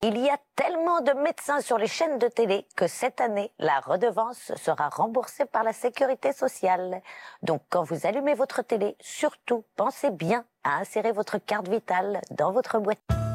Il y a tellement de médecins sur les chaînes de télé que cette année, la redevance sera remboursée par la sécurité sociale. Donc quand vous allumez votre télé, surtout pensez bien à insérer votre carte vitale dans votre boîte.